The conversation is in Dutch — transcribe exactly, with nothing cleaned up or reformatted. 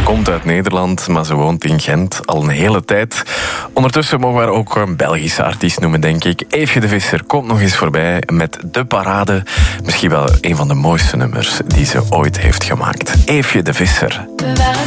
komt uit Nederland, maar ze woont in Gent al een hele tijd. Ondertussen mogen we haar ook een Belgische artiest noemen, denk ik. Eefje de Visser komt nog eens voorbij met De Parade. Misschien wel een van de mooiste nummers die ze ooit heeft gemaakt. Eefje de Visser.